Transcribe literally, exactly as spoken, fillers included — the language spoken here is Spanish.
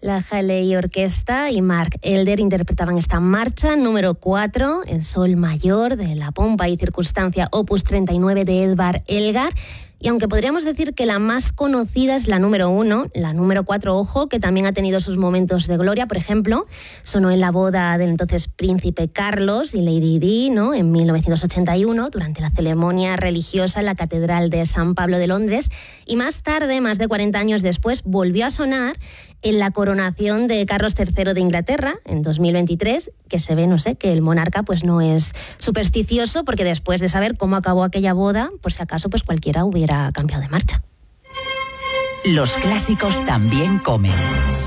La Halley Orquesta y Mark Elder interpretaban esta marcha número cuatro en sol mayor de la pompa y circunstancia opus treinta y nueve de Edvard Elgar. Y aunque podríamos decir que la más conocida es la número uno, la número cuatro, ojo, que también ha tenido sus momentos de gloria. Por ejemplo, sonó en la boda del entonces príncipe Carlos y Lady Di, ¿no?, en mil novecientos ochenta y uno, durante la ceremonia religiosa en la Catedral de San Pablo de Londres. Y más tarde, más de cuarenta años después, volvió a sonar en la coronación de Carlos tercero de Inglaterra en dos mil veintitrés, que se ve, no sé, que el monarca pues no es supersticioso, porque después de saber cómo acabó aquella boda, por si acaso pues cualquiera hubiera cambiado de marcha. Los clásicos también comen.